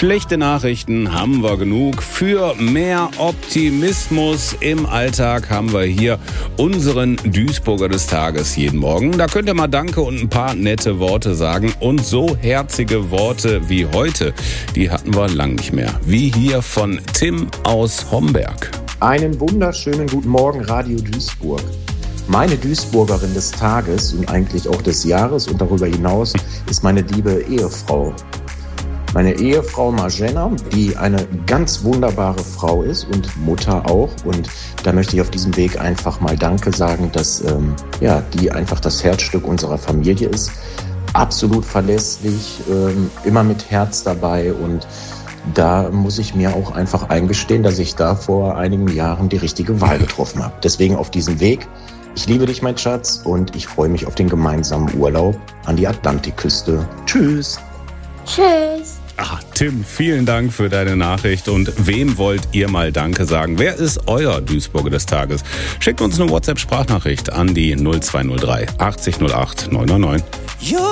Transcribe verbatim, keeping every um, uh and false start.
Schlechte Nachrichten haben wir genug. Für mehr Optimismus im Alltag haben wir hier unseren Duisburger des Tages jeden Morgen. Da könnt ihr mal Danke und ein paar nette Worte sagen. Und so herzige Worte wie heute, die hatten wir lang nicht mehr. Wie hier von Tim aus Homberg. Einen wunderschönen guten Morgen, Radio Duisburg. Meine Duisburgerin des Tages und eigentlich auch des Jahres und darüber hinaus ist meine liebe Ehefrau. Meine Ehefrau Marjana, die eine ganz wunderbare Frau ist und Mutter auch. Und da möchte ich auf diesem Weg einfach mal Danke sagen, dass ähm, ja, die einfach das Herzstück unserer Familie ist. Absolut verlässlich, ähm, immer mit Herz dabei. Und da muss ich mir auch einfach eingestehen, dass ich da vor einigen Jahren die richtige Wahl getroffen habe. Deswegen auf diesem Weg. Ich liebe dich, mein Schatz, und ich freue mich auf den gemeinsamen Urlaub an die Atlantikküste. Tschüss. Tschüss. Ah, Tim, vielen Dank für deine Nachricht. Und wem wollt ihr mal Danke sagen? Wer ist euer Duisburger des Tages? Schickt uns eine WhatsApp-Sprachnachricht an die null zwei null drei achtzig null acht neun neun neun.